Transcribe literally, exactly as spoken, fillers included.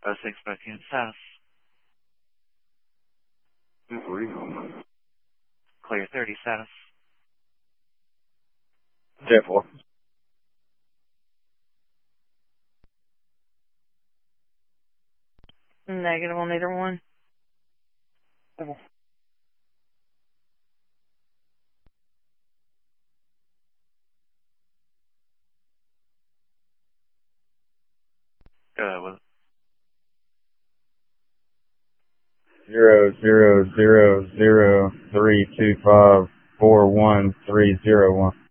oh six Buckingham South. Clear thirty South. Jet four. Negative on either one. Double. Go ahead with it. Zero zero zero zero three two five four one three zero one.